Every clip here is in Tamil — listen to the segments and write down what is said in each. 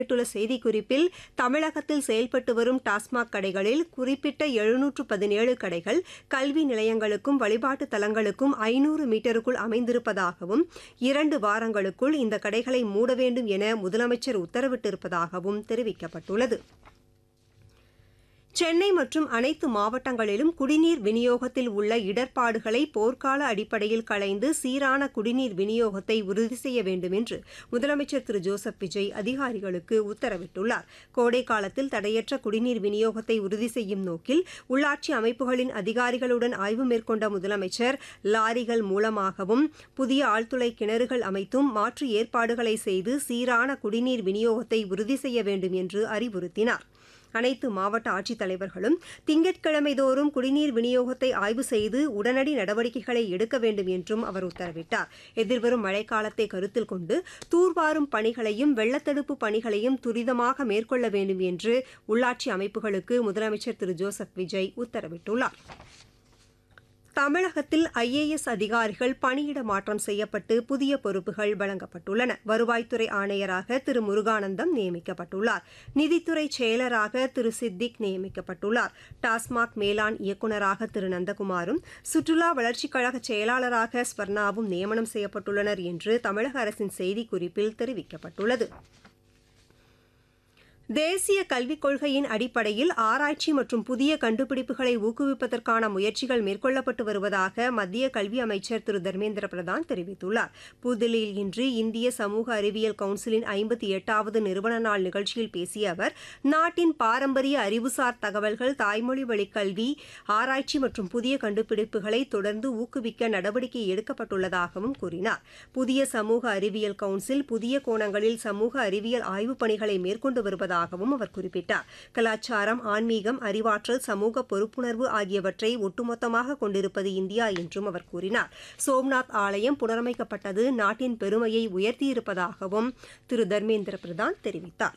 வெளியிட்டுள்ள செய்திக்குறிப்பில் தமிழகத்தில் செயல்பட்டு வரும் டாஸ்மாக் கடைகளில் குறிப்பிட்ட 717 கடைகள் கல்வி நிலையங்களுக்கும் வழிபாட்டு தலங்களுக்கும் 500 மீட்டருக்குள் அமைந்திருப்பதாகவும் 2 வாரங்களுக்குள் இந்த கடைகளை மூட வேண்டும் என முதலமைச்சர் உத்தரவிட்டிருப்பதாகவும் தெரிவிக்கப்பட்டுள்ளது. சென்னை மற்றும் அனைத்து மாவட்டங்களிலும் குடிநீர் விநியோகத்தில் உள்ள இடர்பாடுகளை போர்க்கால அடிப்படையில் களைந்து சீரான குடிநீர் விநியோகத்தை உறுதி செய்ய வேண்டும் என்று முதலமைச்சர் திரு ஜோசப் விஜய் அதிகாரிகளுக்கு உத்தரவிட்டுள்ளார். கோடை காலத்தில் தடையற்ற குடிநீர் விநியோகத்தை உறுதி செய்யும் நோக்கில் உள்ளாட்சி அமைப்புகளின் அதிகாரிகளுடன் ஆய்வு மேற்கொண்ட முதலமைச்சர் லாரிகள் மூலமாகவும் புதிய ஆழ்துளை கிணறுகள் அமைத்தும் மாற்று ஏற்பாடுகளை செய்து சீரான குடிநீர் விநியோகத்தை உறுதி செய்ய வேண்டும் என்று அறிவுறுத்தினார். அனைத்து மாவட்ட ஆட்சித்தலைவர்களும் திங்கட்கிழமை தோறும் குடிநீர் விநியோகத்தை ஆய்வு செய்து உடனடி நடவடிக்கைகளை எடுக்க வேண்டும் என்றும் அவர் உத்தரவிட்டார். எதிர்வரும் மழைக்காலத்தை கருத்தில் கொண்டு தூர்வாரும் பணிகளையும் வெள்ளத்தடுப்பு பணிகளையும் துரிதமாக மேற்கொள்ள வேண்டும் என்று உள்ளாட்சி அமைப்புகளுக்கு முதலமைச்சர் திரு ஜோசப் விஜய் உத்தரவிட்டுள்ளார். தமிழகத்தில் IAS அதிகாரிகள் பணியிட மாற்றம் செய்யப்பட்டு புதிய பொறுப்புகள் வழங்கப்பட்டுள்ளன. வருவாய்த்துறை ஆணையராக திரு முருகானந்தம் நியமிக்கப்பட்டுள்ளார். நிதித்துறை செயலராக திரு சித்திக் நியமிக்கப்பட்டுள்ளார். டாஸ்மாக் மேலாண் இயக்குநராக திரு நந்தகுமாரும் சுற்றுலா வளர்ச்சிக் கழக செயலாளராக ஸ்வர்ணாவும் நியமனம் செய்யப்பட்டுள்ளனர் என்று தமிழக அரசின் செய்திக்குறிப்பில் தெரிவிக்கப்பட்டுள்ளது. தேசிய கல்விக் கொள்கையின் அடிப்படையில் ஆராய்ச்சி மற்றும் புதிய கண்டுபிடிப்புகளை ஊக்குவிப்பதற்கான முயற்சிகள் மேற்கொள்ளப்பட்டு வருவதாக மத்திய கல்வி அமைச்சர் திரு தர்மேந்திர பிரதான் தெரிவித்துள்ளார். புதுதில்லியில் இன்று இந்திய சமூக அறிவியல் கவுன்சிலின் 58வது நிறுவன நாள் நிகழ்ச்சியில் பேசிய அவர், நாட்டின் பாரம்பரிய அறிவுசார் தகவல்கள், தாய்மொழி வழிக் கல்வி, ஆராய்ச்சி மற்றும் புதிய கண்டுபிடிப்புகளை தொடர்ந்து ஊக்குவிக்க நடவடிக்கை எடுக்கப்பட்டுள்ளதாகவும் கூறினார். புதிய சமூக அறிவியல் கவுன்சில் புதிய கோணங்களில் சமூக அறிவியல் ஆய்வுப் பணிகளை மேற்கொண்டு வருவதாக அவர் குறிப்பிட்டார். கலாச்சாரம், ஆன்மீகம், அறிவாற்றல், சமூக பொறுப்புணர்வு ஆகியவற்றை ஒட்டுமொத்தமாக கொண்டிருப்பது இந்தியா என்றும் அவர் கூறினார். சோம்நாத் ஆலயம் புனரமைக்கப்பட்டது நாட்டின் பெருமையை உயர்த்தியிருப்பதாகவும் திரு தர்மேந்திர பிரதான் தெரிவித்தார்.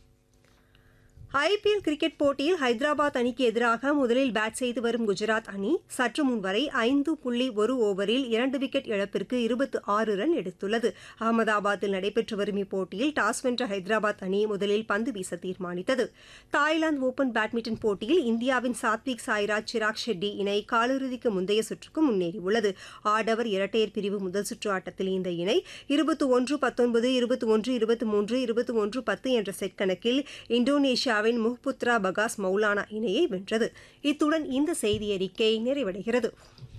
IPL கிரிக்கெட் போட்டியில் ஹைதராபாத் அணிக்கு எதிராக முதலில் பேட் செய்து வரும் குஜராத் அணி சற்று முன்வரை 5.1 ஓவரில் 2 விக்கெட் இழப்பிற்கு 26 ரன் எடுத்துள்ளது. அகமதாபாத்தில் நடைபெற்று வரும் இப்போட்டியில் டாஸ் வென்ற ஹைதராபாத் அணி முதலில் பந்து வீச தீர்மானித்தது. தாய்லாந்து ஓபன் பேட்மிண்டன் போட்டியில் இந்தியாவின் சாத்விக் சாய்ராஜ், சிராக் ஷெட்டி இணை காலிறுதிக்கு முந்தைய சுற்றுக்கு முன்னேறியுள்ளது. ஆடவர் இரட்டையர் பிரிவு முதல் சுற்று ஆட்டத்தில் இந்த இணை 21-19, 21-23, 21-10 என்ற செட் கணக்கில் இந்தோனேஷியா முஹ்புத்ரா பகாஸ் மௌலானா இணையை வென்றது. இத்துடன் இந்த செய்தியறிக்கை நிறைவடைகிறது.